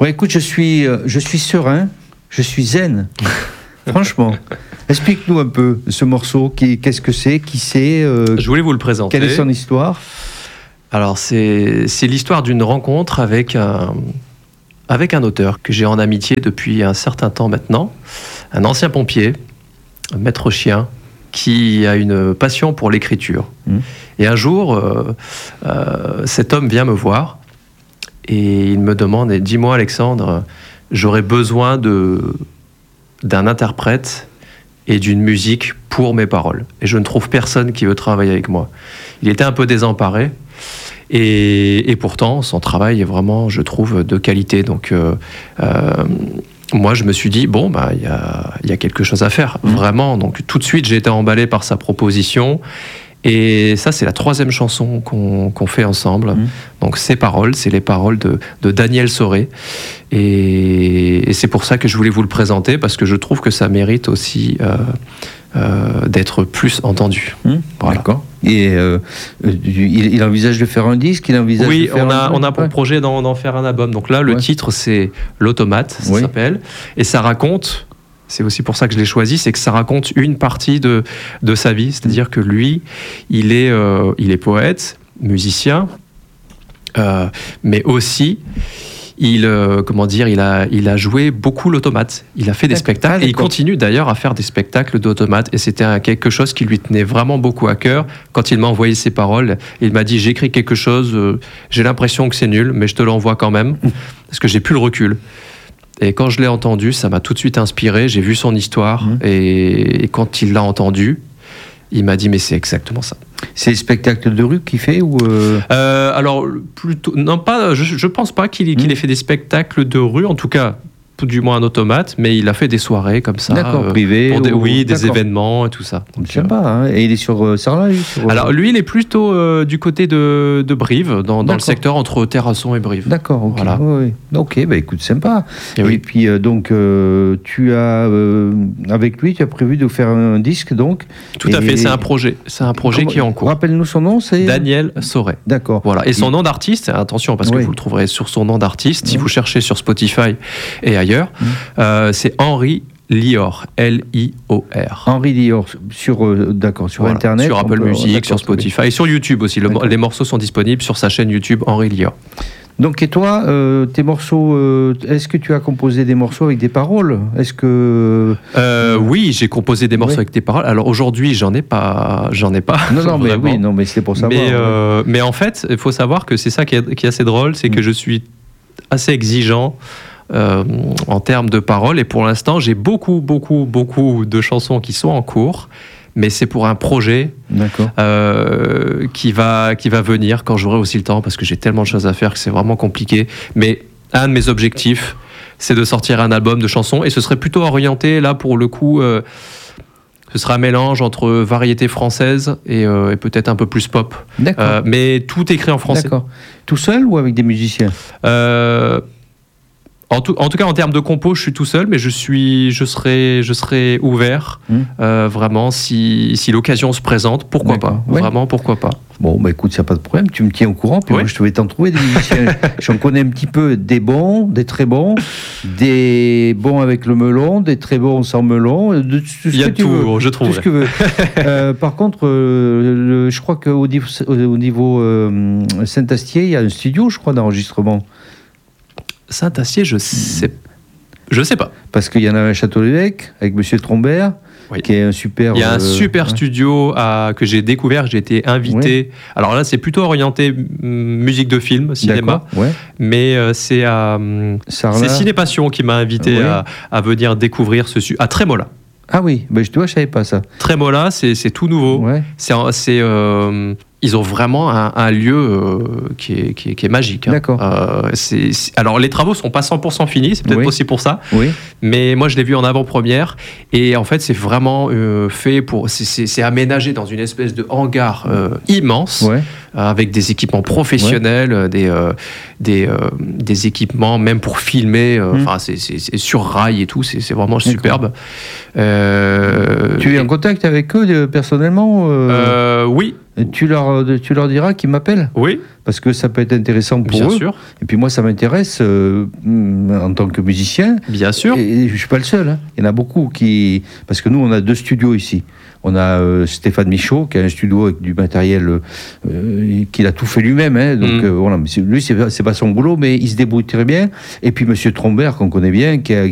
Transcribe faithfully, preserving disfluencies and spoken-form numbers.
Bon, écoute, je suis, je suis serein, je suis zen. Franchement. Explique-nous un peu ce morceau. Qui, qu'est-ce que c'est? Qui c'est euh, Je voulais vous le présenter. Quelle est son histoire? Alors, c'est, c'est l'histoire d'une rencontre avec un, avec un auteur que j'ai en amitié depuis un certain temps maintenant. Un ancien pompier, un maître chien, qui a une passion pour l'écriture. Mmh. Et un jour, euh, euh, cet homme vient me voir et il me demande, dis-moi Alexandre, j'aurais besoin de, d'un interprète et d'une musique pour mes paroles. Et je ne trouve personne qui veut travailler avec moi. Il était un peu désemparé et, et pourtant son travail est vraiment, je trouve, de qualité. Donc euh, euh, moi, je me suis dit, bon, bah, y a, y a quelque chose à faire, mmh. vraiment. Donc, tout de suite, j'ai été emballé par sa proposition. Et ça, c'est la troisième chanson qu'on, qu'on fait ensemble. Mmh. Donc, ces paroles, c'est les paroles de, de Daniel Soré. Et, et c'est pour ça que je voulais vous le présenter, parce que je trouve que ça mérite aussi euh, euh, d'être plus entendu. Mmh. Voilà. D'accord. Et euh, il, il envisage de faire un disque, il envisage oui, de faire on a, un on a pour projet d'en, d'en faire un album. Donc là, le ouais. titre, c'est L'Automate, ça oui. s'appelle. Et ça raconte, c'est aussi pour ça que je l'ai choisi, c'est que ça raconte une partie de, de sa vie. C'est-à-dire que lui, il est, euh, il est poète, musicien, euh, mais aussi... Il, euh, comment dire, il a, il a joué beaucoup l'automate. Il a fait des spectacles ah, et il continue d'ailleurs à faire des spectacles d'automate. Et c'était un, quelque chose qui lui tenait vraiment beaucoup à cœur. Quand il m'a envoyé ses paroles, il m'a dit j'écris quelque chose, euh, j'ai l'impression que c'est nul, mais je te l'envoie quand même parce que j'ai plus le recul. Et quand je l'ai entendu, ça m'a tout de suite inspiré. J'ai vu son histoire mmh. et, et quand il l'a entendu, il m'a dit mais c'est exactement ça. C'est les spectacles de rue qu'il fait ou euh... Euh, alors plutôt non pas. Je, je pense pas qu'il, qu'il ait fait des spectacles de rue. En tout cas, tout du moins un automate, mais il a fait des soirées comme ça, d'accord, euh, privé, pour des, ou... oui, des d'accord. événements et tout ça. Donc, je sais pas. Hein. Et il est sur euh, Sarlat, lui sur... Alors lui, il est plutôt euh, du côté de, de Brive, dans, dans le secteur entre Terrasson et Brive. D'accord. Ok. Voilà. Oui, oui. Ok. Bah écoute, sympa. Et, et oui. puis euh, donc euh, tu as euh, avec lui, tu as prévu de faire un disque donc. Tout et... à fait. C'est un projet. C'est un projet Comment... qui est en cours. Rappelle-nous son nom, c'est Daniel Soré. D'accord. Voilà. Et son et... nom d'artiste, attention parce que oui. vous le trouverez sur son nom d'artiste. Oui. Si vous cherchez sur Spotify et ailleurs. Oui. Euh, c'est Henri Lior, L I O R. Henri Lior, sur, euh, d'accord, sur voilà, Internet. Sur Apple peut, Music, sur Spotify, et sur YouTube aussi. Le, les morceaux sont disponibles sur sa chaîne YouTube Henri Lior. Donc, et toi, euh, tes morceaux, euh, est-ce que tu as composé des morceaux avec des paroles? Est-ce que... Euh, oui, j'ai composé des morceaux oui. avec des paroles. Alors aujourd'hui, j'en ai pas. J'en ai pas non, non, mais, oui, non, mais c'est pour savoir. Mais, euh, ouais. mais en fait, il faut savoir que c'est ça qui est, qui est assez drôle, c'est mmh. que je suis assez exigeant Euh, en termes de paroles, et pour l'instant j'ai beaucoup beaucoup beaucoup de chansons qui sont en cours, mais c'est pour un projet euh, qui va qui va venir quand j'aurai aussi le temps, parce que j'ai tellement de choses à faire que c'est vraiment compliqué. Mais un de mes objectifs, c'est de sortir un album de chansons, et ce serait plutôt orienté là pour le coup. Euh, Ce sera un mélange entre variété française et, euh, et peut-être un peu plus pop. Euh, mais tout écrit en français. D'accord. Tout seul ou avec des musiciens? euh, En tout, en tout cas, en termes de compo, je suis tout seul, mais je, suis, je, serai, je serai ouvert, mmh. euh, vraiment, si, si l'occasion se présente, pourquoi D'accord. pas, ouais. vraiment, pourquoi pas. Bon, bah écoute, il n'y a pas de problème, tu me tiens au courant, puis ouais. moi, je vais t'en trouver des musiciens. J'en connais un petit peu, des bons, des très bons, des bons avec le melon, des très bons sans melon, de, de ce il y a que tu tout, veux, je trouve. Tout ce que veux. euh, par contre, euh, le, je crois qu'au niveau, au niveau euh, Saint-Astier, il y a un studio, je crois, d'enregistrement. Saint-Astier, je sais, je sais pas. Parce qu'il y en a un à Château-l'Évêque avec Monsieur Trombert, oui. qui est un super. Il y a un euh, super ouais. studio à, que j'ai découvert. J'ai été invité. Oui. Alors là, c'est plutôt orienté m- musique de film, cinéma. Ouais. Mais euh, c'est à c'est Ciné Passion qui m'a invité oui. à, à venir découvrir ce studio à Trémola. Ah oui, ben, je ne savais pas ça. Trémola, c'est, c'est tout nouveau. Ouais. C'est, c'est euh, ils ont vraiment un, un lieu euh, qui, est, qui, est, qui est magique. Hein. D'accord. Euh, c'est, c'est, alors, les travaux ne sont pas cent pour cent finis, c'est peut-être oui. aussi pour ça. Oui. Mais moi, je l'ai vu en avant-première. Et en fait, c'est vraiment euh, fait pour... C'est, c'est, c'est aménagé dans une espèce de hangar euh, immense. Ouais. avec des équipements professionnels, ouais. des, euh, des, euh, des équipements même pour filmer, euh, mmh. c'est, c'est, c'est sur rail et tout, c'est, c'est vraiment D'accord. superbe. Euh, tu es en contact avec eux personnellement euh... Euh, Oui. Tu leur, tu leur diras qu'ils m'appellent ? Oui. Parce que ça peut être intéressant pour Bien eux. Bien sûr. Et puis moi, ça m'intéresse euh, en tant que musicien. Bien sûr. Et, et je ne suis pas le seul. Hein. Il y en a beaucoup qui... Parce que nous, on a deux studios ici. On a euh, Stéphane Michaud, qui a un studio avec du matériel euh, qu'il a tout fait lui-même. Hein. Donc mmh. euh, voilà, lui, c'est, c'est pas son boulot, mais il se débrouille très bien. Et puis Monsieur Trombert, qu'on connaît bien, qui a,